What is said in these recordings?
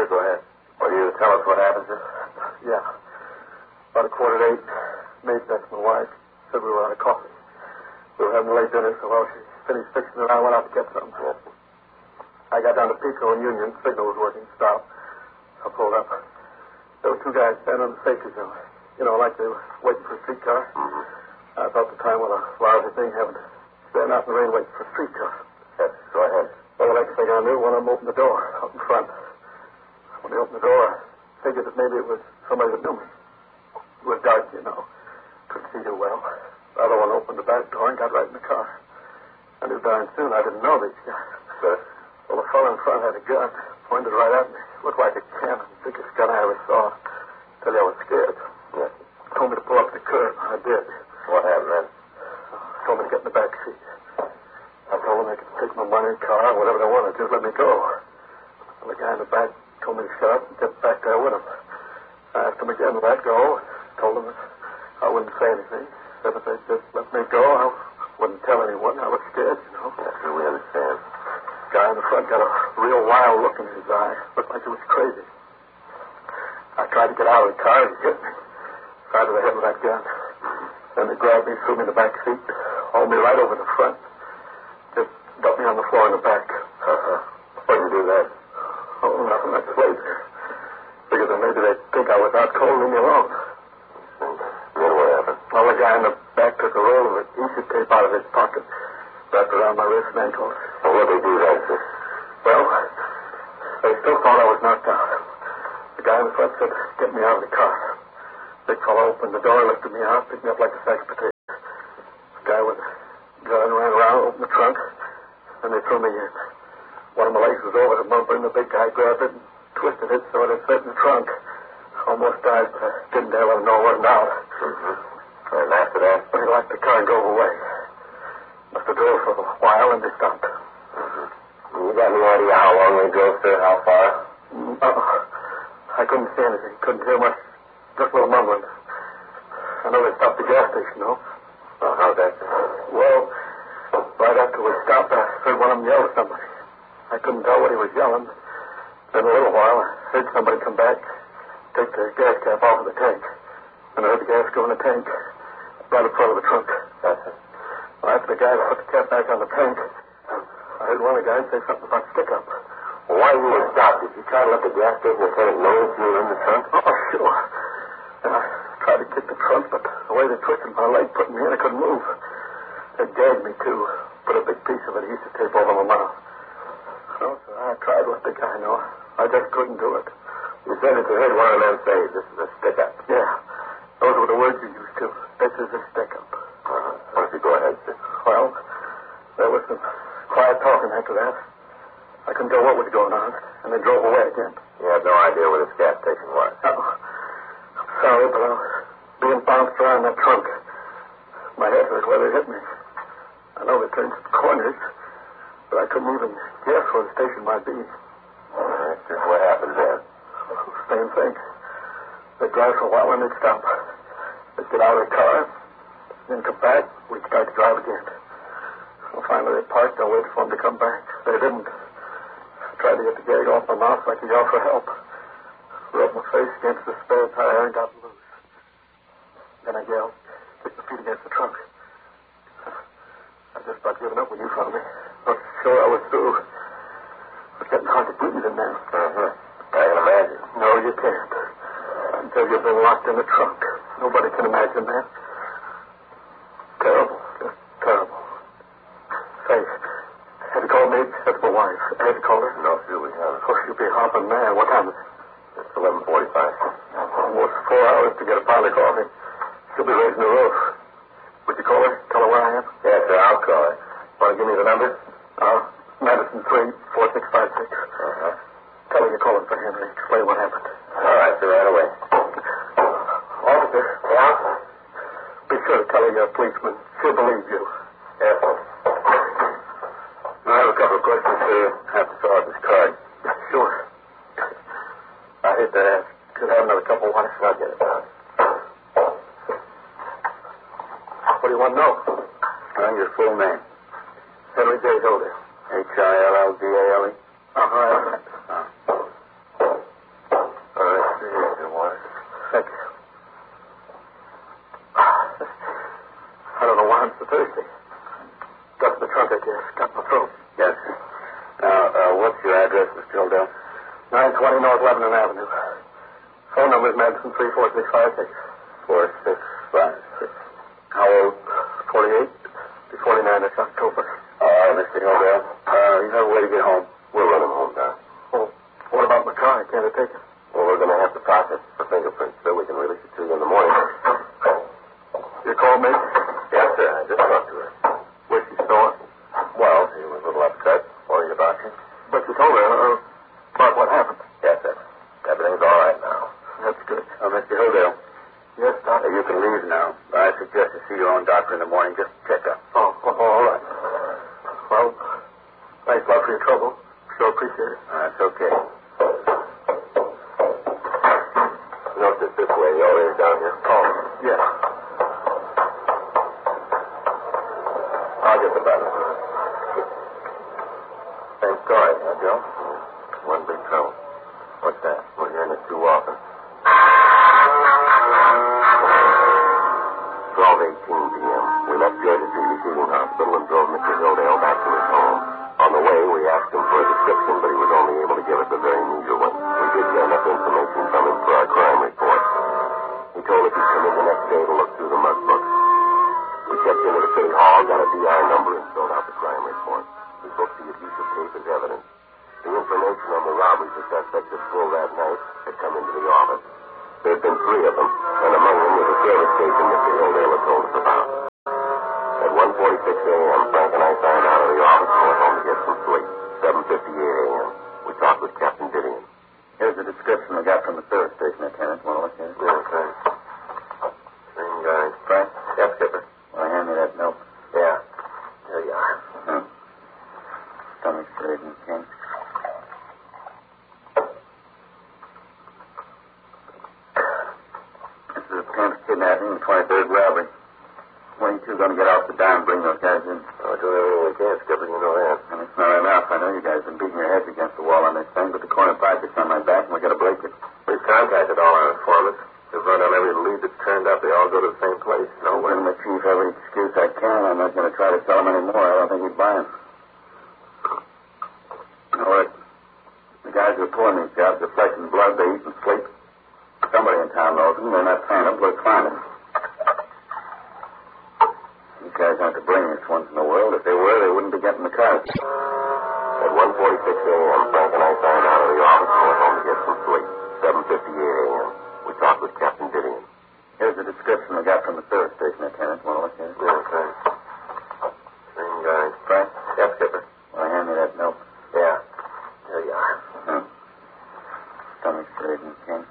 sure. Go ahead. Will you tell us what happened, sir? Yeah. About 7:45, Maeve, that's my wife, said we were out of coffee. We were having late dinner, so while she finished fixing it, I went out to get some. Yes. I got down to Pico and Union. Signal was working. Stop. I pulled up. There were two guys standing on the safety zone. You know, like they were waiting for a streetcar. Mm-hmm. I thought the time was a lousy thing having to stand out in the rain waiting for a streetcar. Yes, go ahead. Well, the next thing I knew, one of them opened the door out in front. When he opened the door, I figured that maybe it was somebody that knew me. It was dark, you know. Couldn't see too well. The other one opened the back door and got right in the car. I knew darn soon I didn't know these guys. Sir? Well, the fellow in front had a gun, pointed right at me. Looked like a cannon, biggest gun I ever saw. Tell you I was scared. Yes. Told me to pull up the curb. I did. What happened then? Told me to get in the back seat. I told them they could take my money, car, whatever they wanted. Just let me go. And the guy in the back told me to shut up and get back there with him. I asked him again to let go. Told him that I wouldn't say anything. Said if they'd just let me go, I wouldn't tell anyone. I was scared, you know. Yes, sir, we understand. The guy in the front got a real wild look in his eye. Looked like he was crazy. I tried to get out of the car and he hit me. Side of the head with that gun. Then they grabbed me, threw me in the back seat, hauled me right over the front. Just dumped me on the floor in the back. Why did you do that? Oh, nothing. That's later. Figured that maybe they'd think I was out cold and leave me alone. Then what happened? Well, the guy in the back took a roll of adhesive tape out of his pocket, wrapped around my wrist and ankles. Well, what did they do that, sir? Well, they still thought I was knocked out. The guy in the front said, get me out of the car. Big fellow opened the door, lifted me out, picked me up like a sack of potatoes. The guy with the gun ran around, opened the trunk, and they threw me in. One of my legs was over the bumper, and the big guy grabbed it and twisted it so it fit in the trunk. Almost died, but I didn't dare let him know it wasn't out. Mm-hmm. And after that? But he locked the car and drove away. Must have drove for a while, and they stopped. Mm-hmm. You got any idea how long they drove, sir? How far? No. I couldn't see anything. Couldn't hear much. Just a little mumbling. I know they stopped the gas station, though. Well, how's that, sir? Well, right after we stopped, I heard one of them yell at somebody. I couldn't tell what he was yelling. Then a little while, I heard somebody come back, take the gas cap off of the tank. And I heard the gas go in the tank, right in front of the trunk. That's it. Well, after the guy put the cap back on the tank, I heard one of the guys say something about stick-up. Well, why didn't you stop? Did you try to let the gas station attendant know if you were in the trunk? Oh, sure. And I tried to kick the trunk, but the way they twisted my leg put me in, I couldn't move. They gagged me, too. Put a big piece of adhesive tape over my mouth. No, sir, I tried to let the guy know. I just couldn't do it. You said that you heard one of them say, this is a stick-up. Yeah. Those were the words you used, too. This is a stick-up. Why don't you go ahead, sir? Well, there was some quiet talking after that. I couldn't tell what was going on, and they drove away again. You had no idea where this gas station was? No. I'm sorry, but I was being bounced around that trunk. My head was where they hit me. I know they turned some corners, but I couldn't even guess where the station might be. Yes, sir. What happened then? Same thing. They'd drive for a while and they'd stop. They'd get out of the car, then come back, we'd start to drive again. Well, finally they parked, I waited for them to come back. They didn't. I tried to get the gag off my mouth so I could yell for help. Rubbed my face against the spare tire and got loose. Then I yelled, kicked my feet against the trunk. I just about given up when you found me. I was sure I was through. It was getting hard to breathe in there. Mm-hmm. I can imagine. No, you can't. Until you've been locked in the trunk. Nobody can imagine that. Terrible. Just terrible. Say, have you called me? That's my wife. Have you called her? No, sir, we haven't. Of course, you'll be hopping mad. What time is it? It's 11:45. Almost 4 hours to get a pile of coffee. She'll be raising the roof. Would you call her? Tell her where I am? Yes, sir, I'll call her. Want to give me the number? Madison 34656. Uh-huh. Tell her you're calling for Henry. Explain what happened. All right, sir, right away. Officer. Yeah? Be sure to tell her you're a policeman. She'll believe you. Yes, sir. I have a couple of questions, sir. Have to fill out this card. Sure. I hate to ask. Could I have another cup of water? I'll get it. What do you want to know? Your full name. Henry J. Hilder. Hildale. Uh-huh. 920 North Lebanon Avenue. Phone number is Madison 34656. 4656. How old? 48. Be 49 this October. All right, Mr. Hilldale. You have a way to get home. We'll run him home, Doc. Oh, what about my car? Can't I take it? Well, we're going to have to process for fingerprints, so we can release it to you in the morning. You called me? Yes, sir. I just talked to her. Where's she sore? Well, she was a little upset. Or your doctor? But you told her about what happened. Yes, sir. Everything's all right now. That's good. Mr. Hilldale. Yes, Doctor. You can leave now. I suggest you see your own doctor in the morning. Just check up. Oh, all right. Well, thanks a lot for your trouble. Sure appreciate it. That's okay. Note this way. The elevator's down here. Oh, yeah. I'll get the button. Same story, huh, Joe? One big trouble. What's that? We're hearing it too often. 12:18 p.m. We left Georgia Street Receiving Hospital and drove Mr. Hilldale back to his home. On the way, we asked him for a description, but he was only able to give us a very meager one. We did get enough information from him for our crime report. He told us he'd come in the next day to look through the mug books. We checked into the city hall, got a DI number, and filled out the crime report. We booked the abusive tape as evidence. The information on the robberies the suspect had pulled that night had come into the office. There had been 3 of them, and among them was a service station Mr. Hilldale had told us about. At 1:46 a.m., Frank and I signed out of the office and went home to get some sleep. 7:58 a.m., we talked with Captain Didion. Here's the description we got from the service station attendant. Want to look at it? Yes, thanks. Same guy. Frank? Yes, Skipper. Want to hand me that note? Yeah. There you are. Stomach straight and king. This is a 10th kidnapping and 23rd robbery. When are you two going to get off the dime and bring those guys in? I'll do everything we can, Skipper. You know that. And it's not enough. I know you guys have been beating your heads against the wall on this thing, but the corner pocket's on my back, and we got to break it. We've contacted all our informants. We've run on every lead that's turned up. They all go to the same place. I'm giving the chief every excuse I can. I'm not going to try to sell him any more. I don't think he'd buy them. You know what? The guys who are pulling these jobs are flesh and blood. They eat and sleep. Somebody in town knows them. They're not saying them. Let's find them. These guys aren't the brainiest ones in the world. If they were, they wouldn't be getting the cars. At 1:46 a.m., Frank and I signed out of the office and went home to get some sleep. 7:58 a.m. We talked with Captain Didion. Here's the description we got from the service station attendant. Want to look at it? Yes, thanks. Same guy. Frank? Yes, Skipper. Want to hand me that note? Yeah. There you are. Stomach straight and king.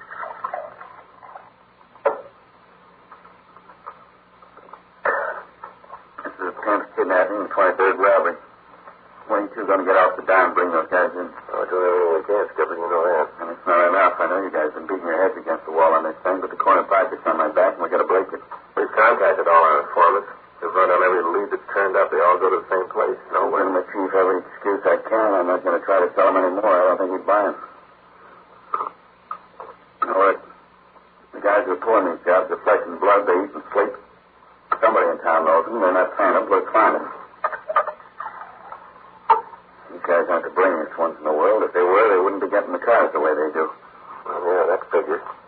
This is a 10th kidnapping and 23rd robbery. When are you two going to get off the dime and bring those guys in? I'll do everything we can, Skipper. You know that. And it's not enough. I know you guys have been beating your heads against the wall on this thing, but the corner pocket's on my back, and we got to break it. We've contacted all our informants. We've run on every lead that's turned up. They all go to the same place. I'm giving the chief every excuse I can. I'm not going to try to sell him any more. I don't think he'd buy them. You know what? The guys who are pulling these jobs are flesh and blood. They eat and sleep. Somebody in town knows them. They're not saying them. Let's find them. These guys aren't the brainiest ones in the world. If they were, they wouldn't be getting the cars the way they do. Well, yeah, that figures.